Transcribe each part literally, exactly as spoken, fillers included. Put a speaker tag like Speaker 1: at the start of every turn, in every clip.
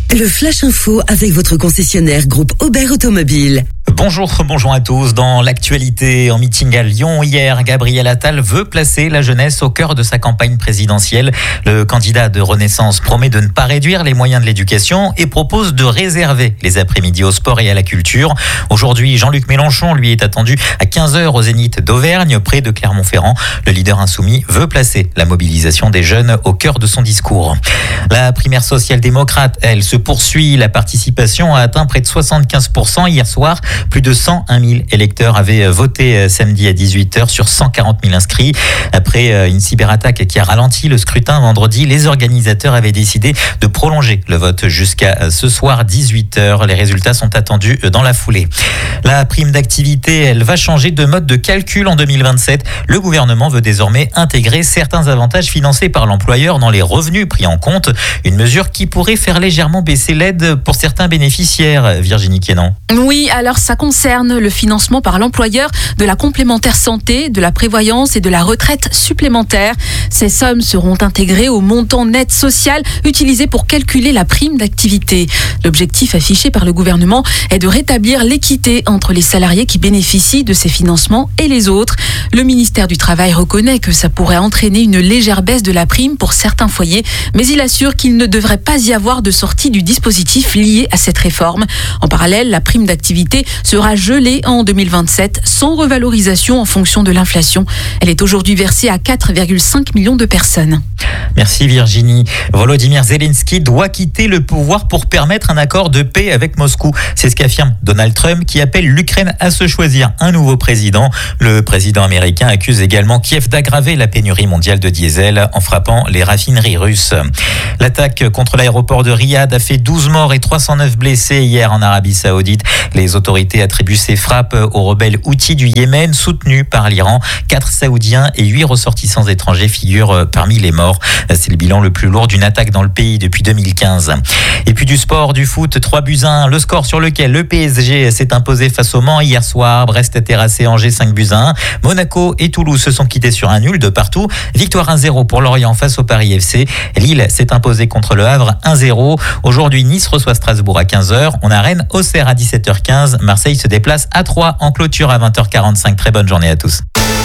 Speaker 1: Le Flash Info avec votre concessionnaire groupe Aubert Automobile.
Speaker 2: Bonjour, bonjour à tous. Dans l'actualité, en meeting à Lyon hier, Gabriel Attal veut placer la jeunesse au cœur de sa campagne présidentielle. Le candidat de Renaissance promet de ne pas réduire les moyens de l'éducation et propose de réserver les après-midi au sport et à la culture. Aujourd'hui, Jean-Luc Mélenchon, lui, est attendu à quinze heures au Zénith d'Auvergne, près de Clermont-Ferrand. Le leader insoumis veut placer la mobilisation des jeunes au cœur de son discours. La primaire social-démocrate, elle, se poursuit. La participation a atteint près de soixante-quinze pour cent hier soir. Plus de cent un mille électeurs avaient voté samedi à dix-huit heures sur cent quarante mille inscrits. Après une cyberattaque qui a ralenti le scrutin vendredi, les organisateurs avaient décidé de prolonger le vote jusqu'à ce soir dix-huit heures. Les résultats sont attendus dans la foulée. La prime d'activité, elle va changer de mode de calcul en deux mille vingt-sept. Le gouvernement veut désormais intégrer certains avantages financés par l'employeur dans les revenus pris en compte. Une mesure qui pourrait faire légèrement baisser l'aide pour certains bénéficiaires. Virginie Quénan.
Speaker 3: Oui, alors ça concerne le financement par l'employeur de la complémentaire santé, de la prévoyance et de la retraite supplémentaire. Ces sommes seront intégrées au montant net social utilisé pour calculer la prime d'activité. L'objectif affiché par le gouvernement est de rétablir l'équité entre les salariés qui bénéficient de ces financements et les autres. Le ministère du Travail reconnaît que ça pourrait entraîner une légère baisse de la prime pour certains foyers, mais il assure qu'il ne devrait pas y avoir de sortie du dispositif lié à cette réforme. En parallèle, la prime d'activité sera gelée en deux mille vingt-sept sans revalorisation en fonction de l'inflation. Elle est aujourd'hui versée à quatre virgule cinq millions de personnes.
Speaker 2: Merci Virginie. Volodymyr Zelensky doit quitter le pouvoir pour permettre un accord de paix avec Moscou. C'est ce qu'affirme Donald Trump qui appelle l'Ukraine à se choisir un nouveau président. Le président américain accuse également Kiev d'aggraver la pénurie mondiale de diesel en frappant les raffineries russes. L'attaque contre l'aéroport de Riyad a fait douze morts et trois cent neuf blessés hier en Arabie Saoudite. Les autorités attribuent ces frappes aux rebelles houthis du Yémen soutenus par l'Iran. Quatre Saoudiens et huit ressortissants étrangers figurent parmi les morts. C'est le bilan le plus lourd d'une attaque dans le pays depuis deux mille quinze. Et puis du sport, du foot, trois buts à un. Le score sur lequel le P S G s'est imposé face au Mans hier soir. Brest a terrassé Angers cinq buts à un. Monaco et Toulouse se sont quittés sur un nul de partout. Victoire un zéro pour Lorient face au Paris F C. Lille s'est imposé contre le Havre un zéro. Aujourd'hui, Nice reçoit Strasbourg à quinze heures. On a Rennes, Auxerre à dix-sept heures quinze. Marseille se déplace à Troyes en clôture à vingt heures quarante-cinq. Très bonne journée à tous.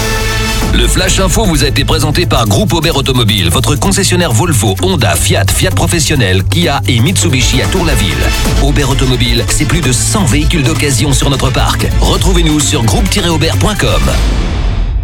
Speaker 4: Le Flash Info vous a été présenté par Groupe Aubert Automobile, votre concessionnaire Volvo, Honda, Fiat, Fiat Professionnel, Kia et Mitsubishi à Tour-la-Ville. Aubert Automobile, c'est plus de cent véhicules d'occasion sur notre parc. Retrouvez-nous sur groupe tiret aubert point com.